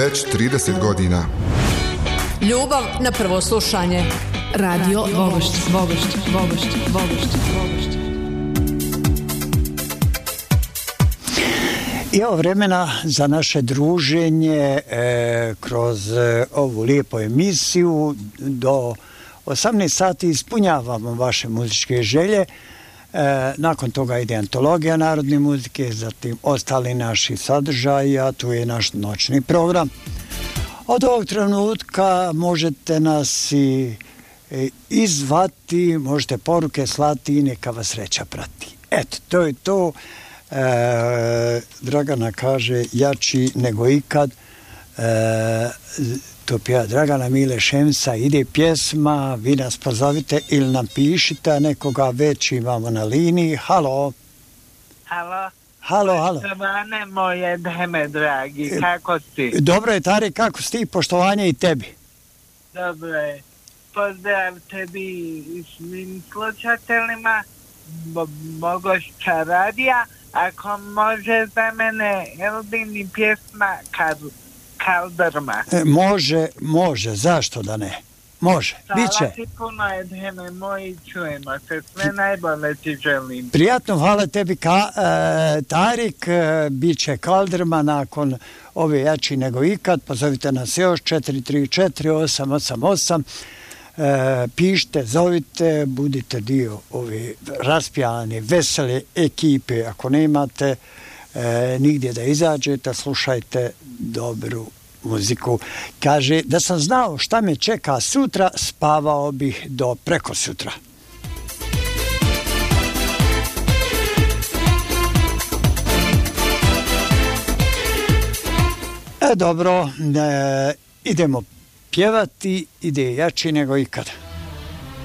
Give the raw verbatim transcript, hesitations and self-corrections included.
već trideset godina. Ljubav na prvo slušanje. Radio Vogošć, Vogošć, Vogošć, Vogošć, Vogošć. I evo vremena za naše druženje e, kroz e, ovu lijepu emisiju. Do osamnaest sati ispunjavamo vaše muzičke želje. E, nakon toga ide antologija narodne muzike, zatim ostali naši sadržaji, a tu je naš noćni program. Od ovog trenutka možete nas i e, izvati, možete poruke slati i neka vas sreća prati. Eto, to je to. E, Dragana kaže jači nego ikad. E, to pjeva Dragana Mile Šemsa, ide pjesma, vi nas pozovite ili nam pišite, nekoga već imamo na liniji. Halo. Halo. Halo, halo. Poštovane moje deme, dragi, kako si? Dobro je, Tari, kako si ti? Poštovanje i tebi. Dobro je. Pozdrav tebi i svim slušateljima Vogošća radija. Ako može za mene Eldini pjesma Kaldrma. E, može, može, zašto da ne? Može, bit će. Hvala ti puno, Edheme moji, čujemo se, sve najbolje ti želim. Prijatno, hvala tebi, ka, e, Tarik, e, bit će Kaldrma nakon ove jači nego ikad. Pozovite nas još četiri tri četiri osam osam osam. E, pišite, zovite, budite dio ove raspjane, vesele ekipe. Ako nemate e, nigdje da izađete, slušajte dobru muziku. Kaže, da sam znao šta me čeka sutra, spavao bih do preko sutra. E, dobro, e, idemo pjevati, ide jači nego ikada.